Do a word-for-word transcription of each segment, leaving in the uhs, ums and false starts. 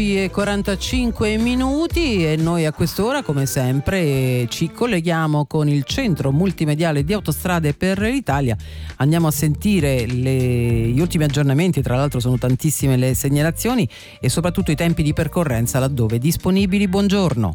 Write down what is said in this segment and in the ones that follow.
E quarantacinque minuti e noi a quest'ora come sempre ci colleghiamo con il centro multimediale di Autostrade per l'Italia. Andiamo a sentire le, gli ultimi aggiornamenti, tra l'altro sono tantissime le segnalazioni e soprattutto i tempi di percorrenza laddove disponibili. Buongiorno.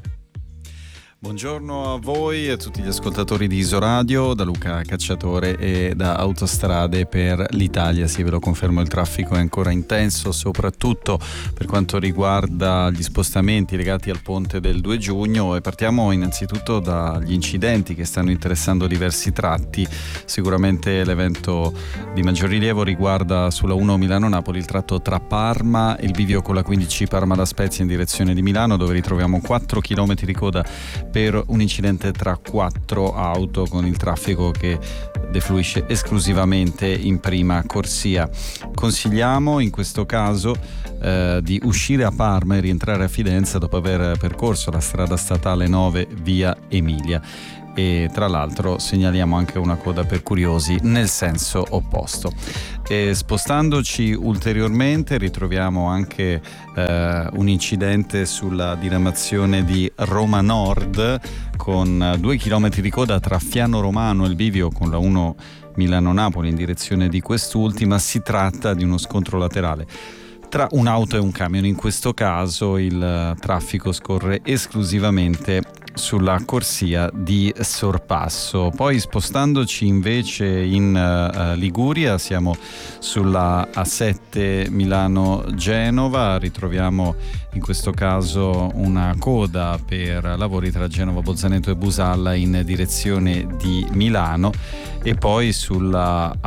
Buongiorno a voi e a tutti gli ascoltatori di Isoradio, da Luca Cacciatore e da Autostrade per l'Italia. Sì, ve lo confermo, il traffico è ancora intenso, soprattutto per quanto riguarda gli spostamenti legati al ponte del due giugno, e partiamo innanzitutto dagli incidenti che stanno interessando diversi tratti. Sicuramente l'evento di maggior rilievo riguarda sulla uno Milano-Napoli il tratto tra Parma e il bivio con la quindici Parma-La Spezia in direzione di Milano, dove ritroviamo quattro chilometri di coda per un incidente tra quattro auto, con il traffico che defluisce esclusivamente in prima corsia. Consigliamo in questo caso eh, di uscire a Parma e rientrare a Fidenza dopo aver percorso la strada statale nove via Emilia. E tra l'altro segnaliamo anche una coda per curiosi nel senso opposto. E spostandoci ulteriormente ritroviamo anche eh, un incidente sulla diramazione di Roma Nord, con due chilometri di coda tra Fiano Romano e il bivio con la uno Milano-Napoli in direzione di quest'ultima. Si tratta di uno scontro laterale tra un'auto e un camion. In questo caso il traffico scorre esclusivamente sulla corsia di sorpasso. Poi spostandoci invece in uh, Liguria, siamo sulla A sette Milano-Genova, ritroviamo in questo caso una coda per lavori tra Genova, Bolzaneto e Busalla in direzione di Milano, e poi sulla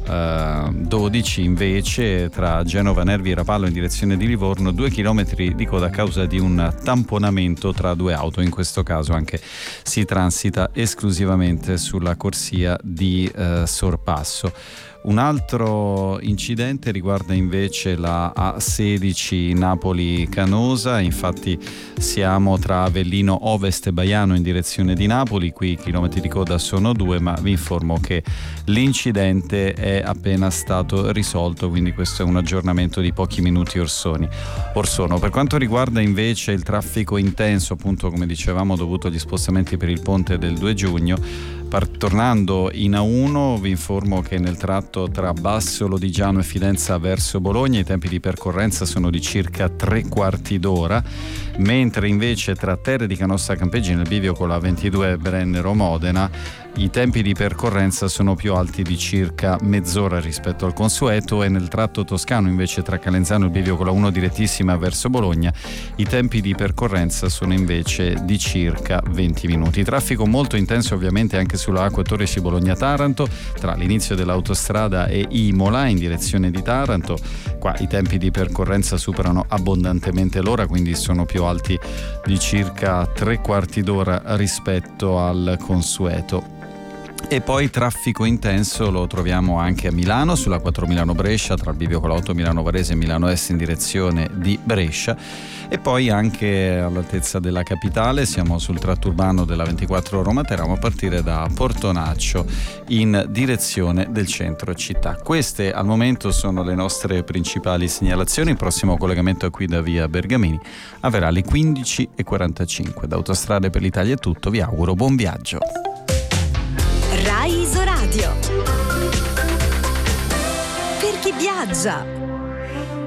A dodici invece tra Genova, Nervi e Rapallo in direzione di Livorno, due chilometri di coda a causa di un tamponamento tra due auto. In questo caso anche si transita esclusivamente sulla corsia di eh, sorpasso. Un altro incidente riguarda invece la A sedici Napoli-Canosa, infatti siamo tra Avellino Ovest e Baiano in direzione di Napoli, qui i chilometri di coda sono due, ma vi informo che l'incidente è appena stato risolto, quindi questo è un aggiornamento di pochi minuti orsoni, orsono. Per quanto riguarda invece il traffico intenso, appunto come dicevamo dovuto agli spostamenti per il ponte del due giugno, tornando in A uno vi informo che nel tratto tra Basso Lodigiano e Fidenza verso Bologna i tempi di percorrenza sono di circa tre quarti d'ora, mentre invece tra Terre di Canossa Campeggi nel bivio con la ventidue Brennero Modena i tempi di percorrenza sono più alti di circa mezz'ora rispetto al consueto, e nel tratto toscano invece tra Calenzano e il bivio con la uno direttissima verso Bologna i tempi di percorrenza sono invece di circa venti minuti. Traffico molto intenso ovviamente anche sulla A quattordici Bologna-Taranto tra l'inizio dell'autostrada e Imola in direzione di Taranto. Qua i tempi di percorrenza superano abbondantemente l'ora, quindi sono più alti di circa tre quarti d'ora rispetto al consueto. E poi traffico intenso lo troviamo anche a Milano sulla quattro Milano-Brescia tra il bivio con l'auto Milano-Varese e Milano Est in direzione di Brescia, e poi anche all'altezza della capitale siamo sul tratto urbano della ventiquattro Roma-Teramo a partire da Portonaccio in direzione del centro città. Queste al momento sono le nostre principali segnalazioni. Il prossimo collegamento è qui da via Bergamini, avverrà alle quindici e quarantacinque. Da Autostrade per l'Italia è tutto, vi auguro buon viaggio. Rai Isoradio. Per chi viaggia.